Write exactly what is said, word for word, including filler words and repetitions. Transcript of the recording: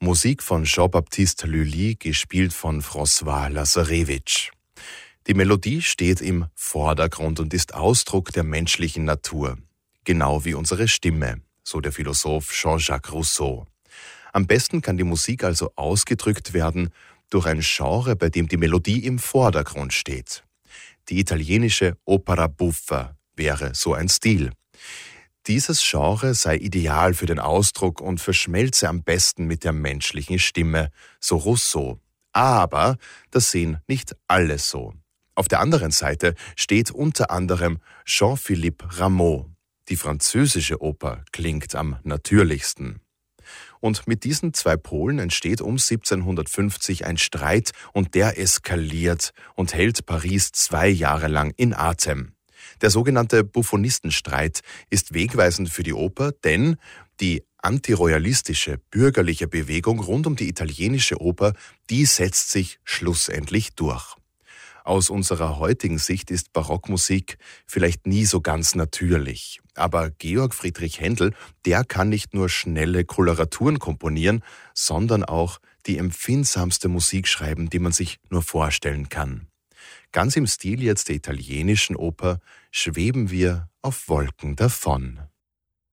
Musik von Jean-Baptiste Lully, gespielt von François Lazarevich. Die Melodie steht im Vordergrund und ist Ausdruck der menschlichen Natur. Genau wie unsere Stimme, so der Philosoph Jean-Jacques Rousseau. Am besten kann die Musik also ausgedrückt werden durch ein Genre, bei dem die Melodie im Vordergrund steht. Die italienische Opera buffa wäre so ein Stil. Dieses Genre sei ideal für den Ausdruck und verschmelze am besten mit der menschlichen Stimme, so Rousseau. Aber das sehen nicht alle so. Auf der anderen Seite steht unter anderem Jean-Philippe Rameau. Die französische Oper klingt am natürlichsten. Und mit diesen zwei Polen entsteht um siebzehnhundertfünfzig ein Streit und der eskaliert und hält Paris zwei Jahre lang in Atem. Der sogenannte Buffonistenstreit ist wegweisend für die Oper, denn die antiroyalistische bürgerliche Bewegung rund um die italienische Oper, die setzt sich schlussendlich durch. Aus unserer heutigen Sicht ist Barockmusik vielleicht nie so ganz natürlich. Aber Georg Friedrich Händel, der kann nicht nur schnelle Koloraturen komponieren, sondern auch die empfindsamste Musik schreiben, die man sich nur vorstellen kann. Ganz im Stil jetzt der italienischen Oper schweben wir auf Wolken davon.